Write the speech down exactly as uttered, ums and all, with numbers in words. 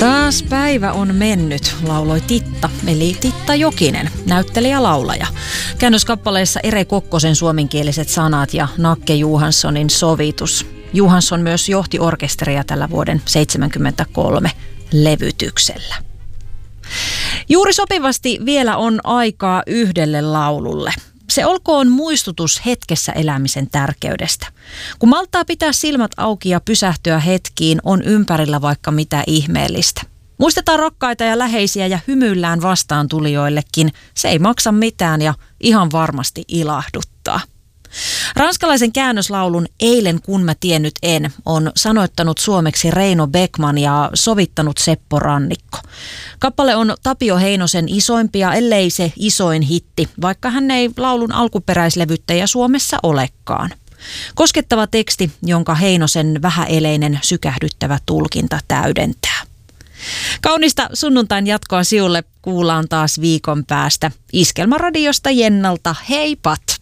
Taas päivä on mennyt, lauloi Titta, eli Titta Jokinen, näyttelijä-laulaja. Käännöskappaleessa Ere Kokkosen suomenkieliset sanat ja Nakke Johanssonin sovitus. Johansson myös johti orkesteria tällä vuoden seitsemänkymmentäkolme levytyksellä. Juuri sopivasti vielä on aikaa yhdelle laululle. Se olkoon muistutus hetkessä elämisen tärkeydestä. Kun maltaa pitää silmät auki ja pysähtyä hetkiin, on ympärillä vaikka mitä ihmeellistä. Muistetaan rakkaita ja läheisiä ja hymyillään vastaan tulijoillekin. Se ei maksa mitään ja ihan varmasti ilahduttaa. Ranskalaisen käännöslaulun Eilen kun mä tiennyt en on sanoittanut suomeksi Reino Beckman ja sovittanut Seppo Rannikko. Kappale on Tapio Heinosen isoimpia, ellei se isoin hitti, vaikka hän ei laulun alkuperäislevyttäjä Suomessa olekaan. Koskettava teksti, jonka Heinosen vähäeleinen sykähdyttävä tulkinta täydentää. Kaunista sunnuntain jatkoa siulle, kuullaan taas viikon päästä. Iskelmäradiosta Jennalta, hei pat!